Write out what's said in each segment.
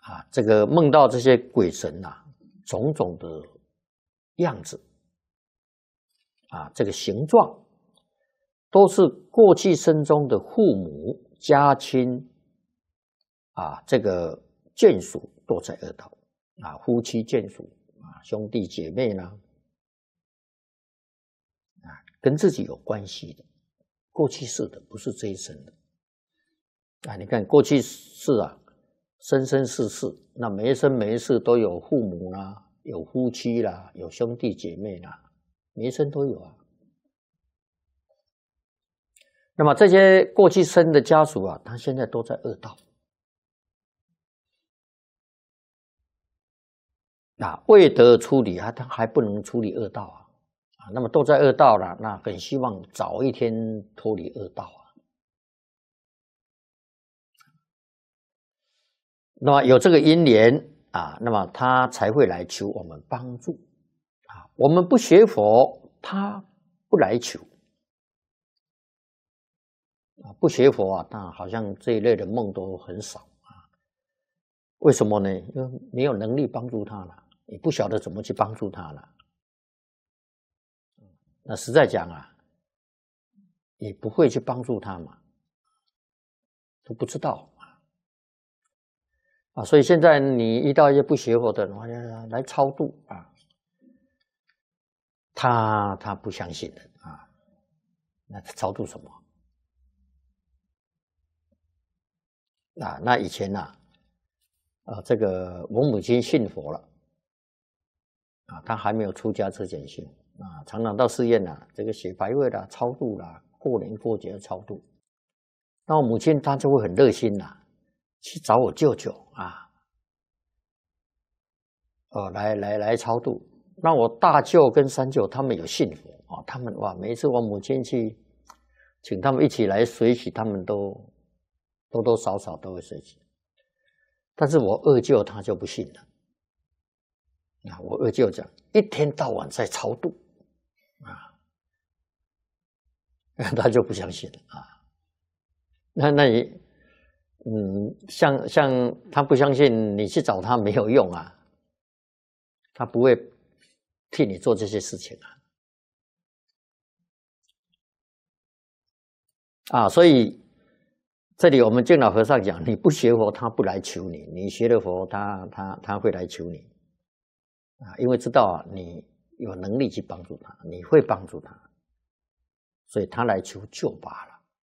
这个梦到这些鬼神种种的样子这个形状都是过去生中的父母、家亲这个眷属都在恶道夫妻眷属兄弟姐妹呢跟自己有关系的，过去世的，不是这一生的你看过去世生生世世，那每一生每一世都有父母啦，有夫妻啦，有兄弟姐妹啦，每一生都有那么这些过去生的家属他现在都在恶道未得处理他还不能处理恶道那么都在恶道了，那很希望早一天脱离恶道那么有这个因缘那么他才会来求我们帮助我们不学佛，他不来求不学佛那好像这一类的梦都很少为什么呢？因为没有能力帮助他了，你不晓得怎么去帮助他了。那实在讲也不会去帮助他嘛，都不知道所以现在你遇到一些不学佛的人来超度他不相信的那超度什么那以前这个我母亲信佛了她还没有出家之前信常常到寺院这个写牌位啦、超度啦，过年过节超度。那我母亲她就会很热心去找我舅舅来超度。那我大舅跟三舅他们有信佛他们每一次我母亲去请他们一起来随喜，他们都多多少少都会随喜。但是我二舅他就不信了我二舅讲一天到晚在超度他就不相信了那你像他不相信，你去找他没有用他不会替你做这些事情所以这里我们净老和尚讲，你不学佛他不来求你，你学了佛他会来求你因为知道你有能力去帮助他，你会帮助他，所以他来求救罢了。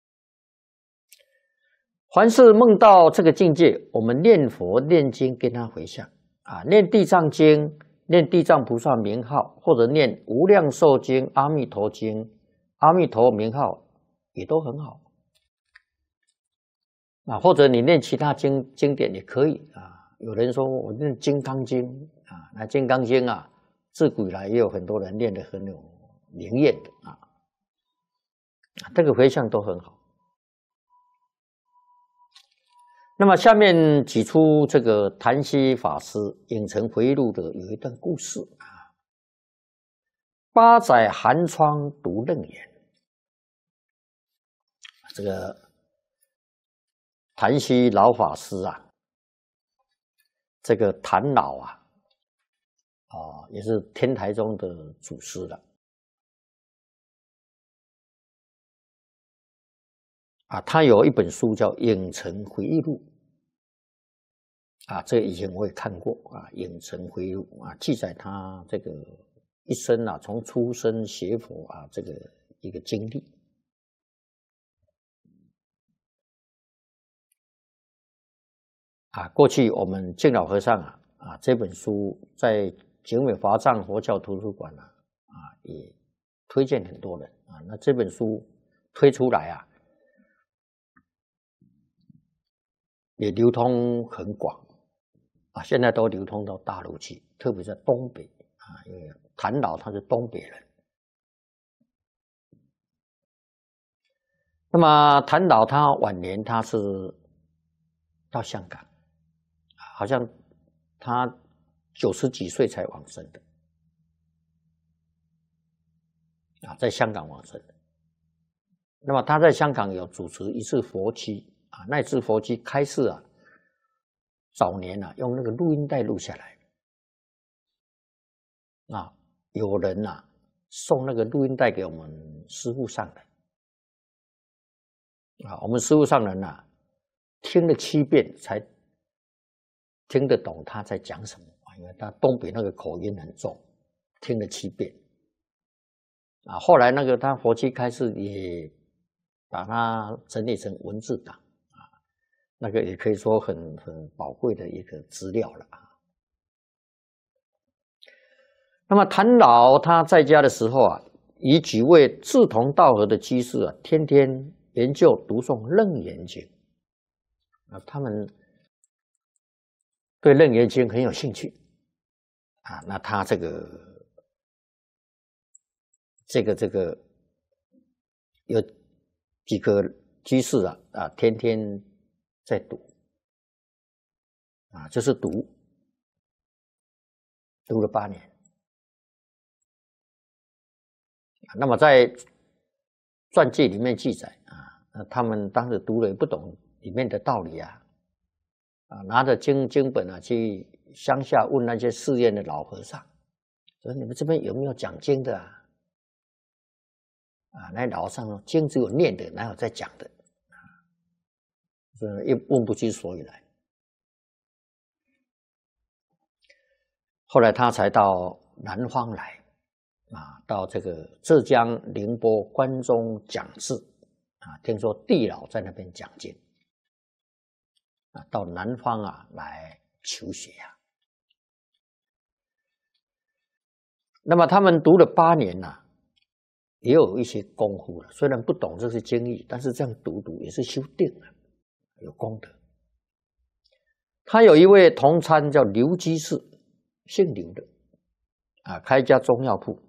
凡是梦到这个境界，我们念佛念经跟他回向念地藏经，念地藏菩萨名号，或者念无量寿经、阿弥陀经、阿弥陀名号也都很好或者你念其他经典也可以有人说我念金刚经那金刚经自古以来也有很多人念得很有灵验的这个回向都很好。那么下面举出这个谭溪法师《影城回忆录》的有一段故事八载寒窗读楞严。这个谭溪老法师这个谭老也是天台宗的祖师了他有一本书叫《影城回忆录》这个以前我也看过《影城回忆录》记载他这个一生从出生学佛这个一个经历过去我们净老和尚这本书在景美华藏佛教图书馆也推荐很多人那这本书推出来也流通很广现在都流通到大陆去，特别在东北因为谭老他是东北人。那么谭老他晚年他是到香港好像他90几岁才往生的在香港往生的。那么他在香港有主持一次佛七那次佛七开示早年啊用那个录音带录下来，啊，有人啊送那个录音带给我们师父上人，啊，我们师父上人啊听了7遍才听得懂他在讲什么，因为他东北那个口音很重，听了7遍。啊，后来那个他佛七开示也把它整理成文字档啊，那个也可以说很宝贵的一个资料了啊。那么谭老他在家的时候啊，与几位志同道合的居士啊，天天研究读诵《楞严经》啊，他们对《楞严经》很有兴趣啊。那他这个有几个居士啊，天天在读啊，就是读了8年。那么在传记里面记载啊，他们当时读了也不懂里面的道理啊，拿着经本啊去乡下问那些寺院的老和尚，说你们这边有没有讲经的啊？那老和尚说经只有念的，哪有在讲的？一问不出所以来。后来他才到南方来。到这个浙江宁波关中讲寺啊，听说地老在那边讲经啊，到南方啊来求学啊。那么他们读了8年啊，也有一些功夫了。虽然不懂这些经义，但是这样读也是修定啊，有功德。他有一位同参叫刘居士，姓刘的啊，开一家中药铺。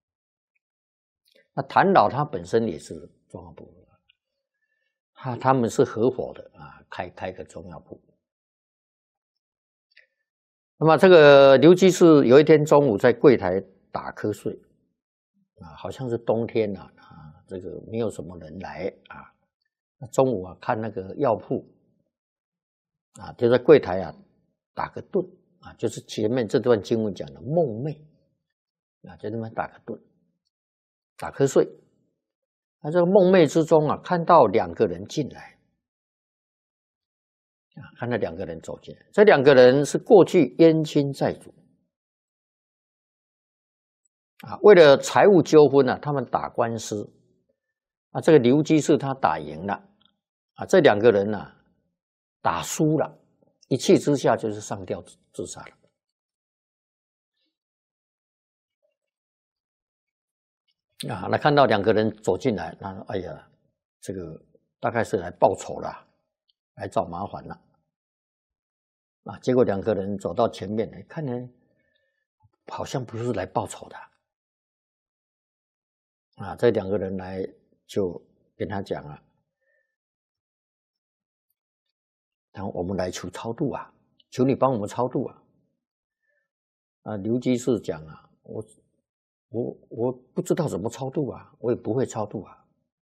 那谭老他本身也是中药铺，他们是合伙的啊，开个中药铺。那么这个刘居士有一天中午在柜台打瞌睡啊，好像是冬天啊，这个没有什么人来啊。中午啊看那个药铺啊，就在柜台啊打个盹啊，就是前面这段经文讲的梦寐啊，就这么打个盹。打瞌睡，这个梦寐之中啊，看到2个人进来，看到2个人走进来，这2个人是过去冤亲债主啊，为了财务纠纷啊，他们打官司啊，这个刘居士他打赢了啊，这2个人啊打输了，一气之下就是上吊自杀了。那看到2个人走进来，那哎呀，这个大概是来报仇了，来找麻烦了。结果2个人走到前面来，看呢，好像不是来报仇的。这2个人来就跟他讲了，我们来求超度啊，求你帮我们超度啊。刘居士讲啊，我不知道怎么超度啊，我也不会超度啊。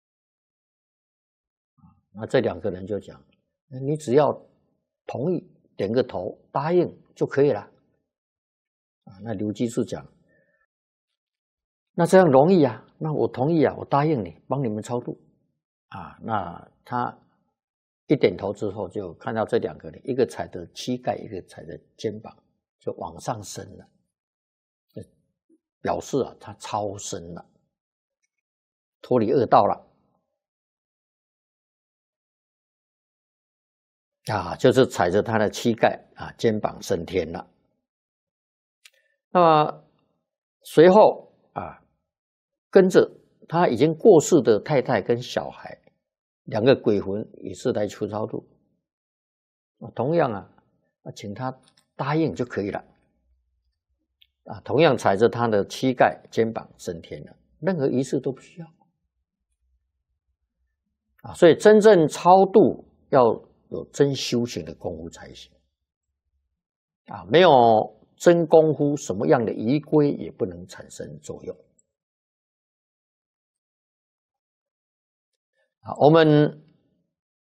那这2个人就讲，你只要同意，点个头，答应就可以了。那刘居士讲，那这样容易啊，那我同意啊，我答应你，帮你们超度那他一点头之后，就看到这2个人，一个踩着膝盖，一个踩着肩膀，就往上升了。表示他超生了，脱离恶道了就是踩着他的膝盖肩膀升天了。那么随后跟着他已经过世的太太跟小孩2个鬼魂也是来求超度，同样请他答应就可以了。同样踩着他的膝盖肩膀升天了，任何仪式都不需要所以真正超度要有真修行的功夫才行没有真功夫，什么样的仪规也不能产生作用我们